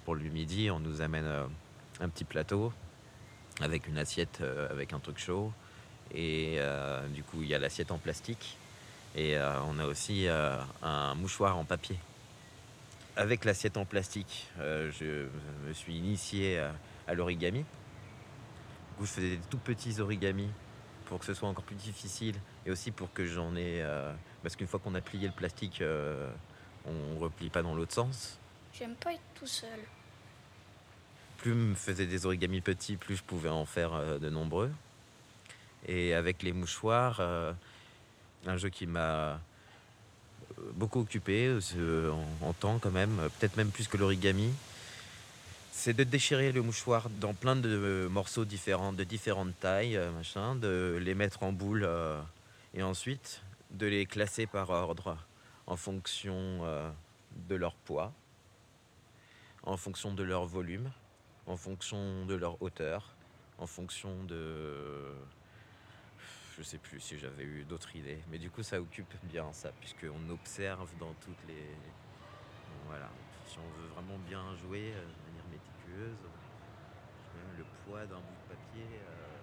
pour le midi, on nous amène un petit plateau avec une assiette avec un truc chaud. Et du coup, il y a l'assiette en plastique. Et on a aussi un mouchoir en papier. Avec l'assiette en plastique, je me suis initié à l'origami. Du coup, je faisais des tout petits origamis pour que ce soit encore plus difficile et aussi pour que j'en ai... parce qu'une fois qu'on a plié le plastique, on replie pas dans l'autre sens. J'aime pas être tout seul. Plus je me faisais des origamis petits, plus je pouvais en faire de nombreux. Et avec les mouchoirs, un jeu qui m'a beaucoup occupé en temps quand même, peut-être même plus que l'origami, c'est de déchirer le mouchoir dans plein de morceaux différents, de différentes tailles, machin, de les mettre en boule et ensuite de les classer par ordre en fonction de leur poids, en fonction de leur volume, en fonction de leur hauteur, en fonction de... Je sais plus si j'avais eu d'autres idées, mais du coup ça occupe bien ça, puisqu'on observe dans toutes les... Voilà, si on veut vraiment bien jouer de manière méticuleuse, le poids d'un bout de papier